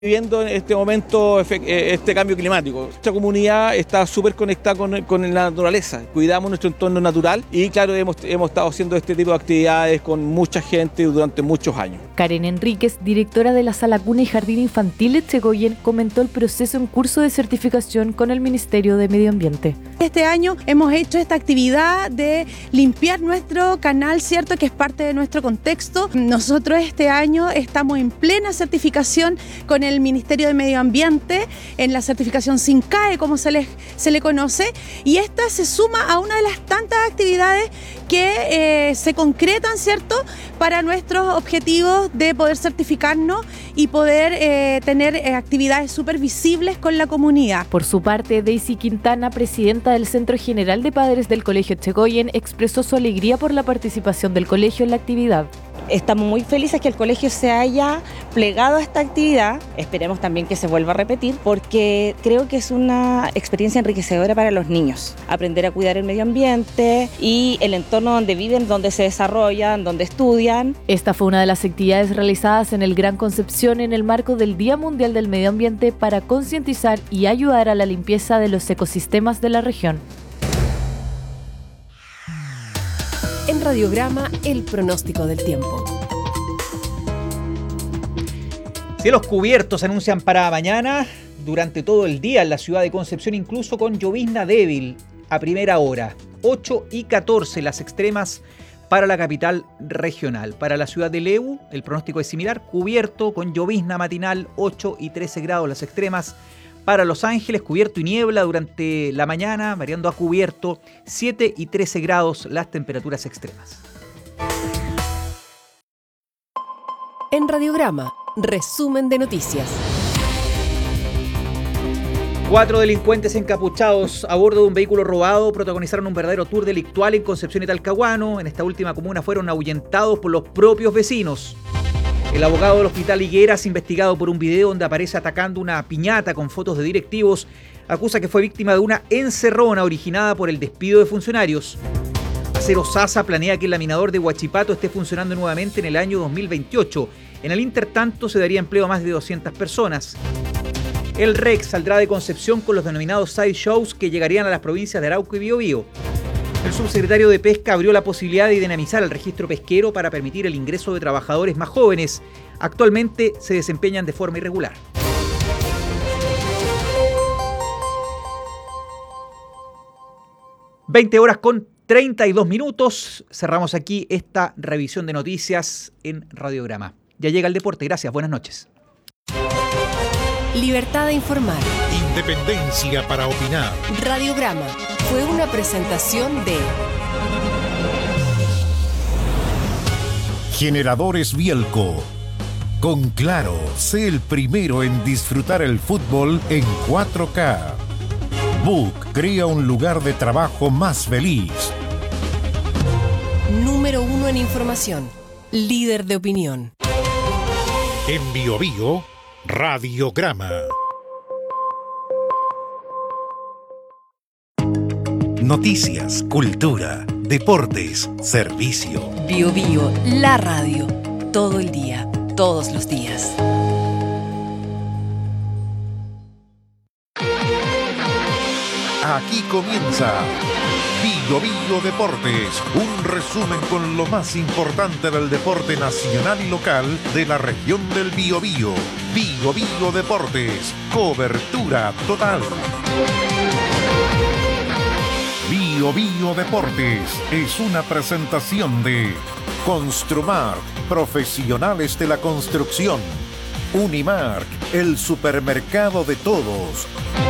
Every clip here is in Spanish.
Viviendo en este momento este cambio climático. Nuestra comunidad está súper conectada con la naturaleza, cuidamos nuestro entorno natural y claro, hemos estado haciendo este tipo de actividades con mucha gente durante muchos años. Karen Enríquez, directora de la Sala Cuna y Jardín Infantil Echegoyen, comentó el proceso en curso de certificación con el Ministerio de Medio Ambiente. Este año hemos hecho esta actividad de limpiar nuestro canal, ¿cierto?, que es parte de nuestro contexto. Nosotros este año estamos en plena certificación con el Ministerio de Medio Ambiente, en la certificación SINCAE, como se le conoce, y esta se suma a una de las tantas actividades que se concretan, ¿cierto?, para nuestros objetivos de poder certificarnos y poder tener actividades súper visibles con la comunidad. Por su parte, Daisy Quintana, presidenta del Centro General de Padres del Colegio Echegoyen, expresó su alegría por la participación del colegio en la actividad. Estamos muy felices que el colegio se haya plegado a esta actividad. Esperemos también que se vuelva a repetir porque creo que es una experiencia enriquecedora para los niños. Aprender a cuidar el medio ambiente y el entorno donde viven, donde se desarrollan, donde estudian. Esta fue una de las actividades realizadas en el Gran Concepción en el marco del Día Mundial del Medio Ambiente para concientizar y ayudar a la limpieza de los ecosistemas de la región. En Radiograma, el pronóstico del tiempo. Cielos cubiertos se anuncian para mañana durante todo el día en la ciudad de Concepción, incluso con llovizna débil a primera hora. 8 y 14 las extremas para la capital regional. Para la ciudad de Leu, el pronóstico es similar, cubierto con llovizna matinal, 8 y 13 grados las extremas. Para Los Ángeles, cubierto y niebla durante la mañana, variando a cubierto, 7 y 13 grados las temperaturas extremas. En Radiograma, resumen de noticias. 4 delincuentes encapuchados a bordo de un vehículo robado protagonizaron un verdadero tour delictual en Concepción y Talcahuano. En esta última comuna fueron ahuyentados por los propios vecinos. El abogado del Hospital Higueras, investigado por un video donde aparece atacando una piñata con fotos de directivos, acusa que fue víctima de una encerrona originada por el despido de funcionarios. Acero Sasa planea que el laminador de Huachipato esté funcionando nuevamente en el año 2028. En el intertanto se daría empleo a más de 200 personas. El REC saldrá de Concepción con los denominados side shows que llegarían a las provincias de Arauco y Biobío. El subsecretario de Pesca abrió la posibilidad de dinamizar el registro pesquero para permitir el ingreso de trabajadores más jóvenes. Actualmente se desempeñan de forma irregular. (20:32). Cerramos aquí esta revisión de noticias en Radiograma. Ya llega el deporte. Gracias. Buenas noches. Libertad de informar. Independencia para opinar. Radiograma fue una presentación de Generadores Bielco. Con Claro, sé el primero en disfrutar el fútbol en 4K. Book crea un lugar de trabajo más feliz. Número 1 en información. Líder de opinión. En Biobío, Radiograma. Noticias, cultura, deportes, servicio. Biobío, la radio. Todo el día, todos los días. Aquí comienza Biobío Deportes, un resumen con lo más importante del deporte nacional y local de la región del Biobío. Biobío Deportes, cobertura total. Biobío Deportes es una presentación de Construmark, profesionales de la construcción. Unimark, el supermercado de todos.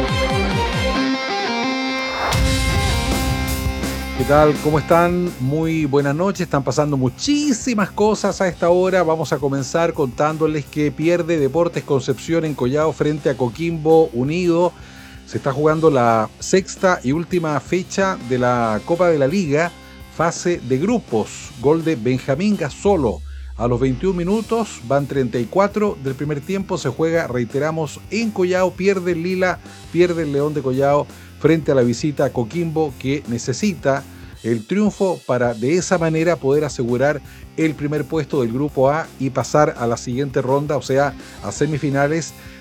¿Qué tal? ¿Cómo están? Muy buenas noches. Están pasando muchísimas cosas a esta hora. Vamos a comenzar contándoles que pierde Deportes Concepción en Collao frente a Coquimbo Unido. Se está jugando la sexta y última fecha de la Copa de la Liga, fase de grupos. Gol de Benjamín Gasolo. A los 21 minutos, van 34 del primer tiempo. Se juega, reiteramos, en Collao. Pierde el Lila, pierde el León de Collao frente a la visita a Coquimbo, que necesita el triunfo para de esa manera poder asegurar el primer puesto del grupo A y pasar a la siguiente ronda, o sea, a semifinales